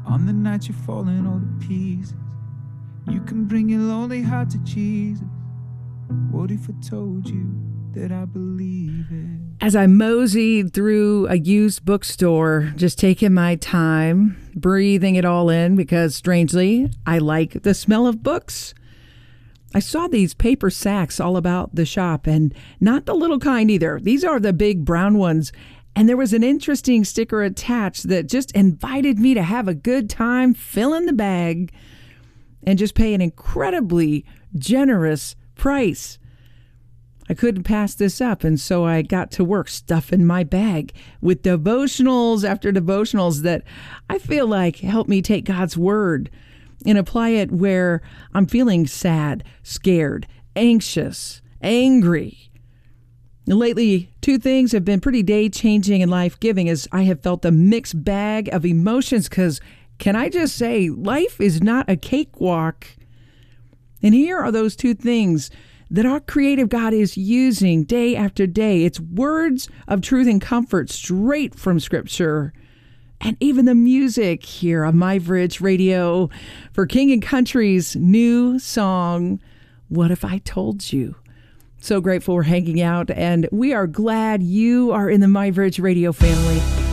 On the night you're falling all to pieces, you can bring your lonely heart to Jesus. What if I told you that I believe it? As I moseyed through a used bookstore, just taking my time, breathing it all in, because strangely, I like the smell of books, I saw these paper sacks all about the shop, and not the little kind either. These are the big brown ones. And there was an interesting sticker attached that just invited me to have a good time, fill in the bag, and just pay an incredibly generous price. I couldn't pass this up, and so I got to work stuffing my bag with devotionals after devotionals that I feel like help me take God's word and apply it where I'm feeling sad, scared, anxious, angry. Lately, two things have been pretty day-changing and life-giving as I have felt a mixed bag of emotions because, can I just say, life is not a cakewalk. And here are those two things that our creative God is using day after day. It's words of truth and comfort straight from Scripture. And even the music here on My Bridge Radio for King and Country's new song, What If I Told You? So grateful we're hanging out, and we are glad you are in the My Bridge Radio family.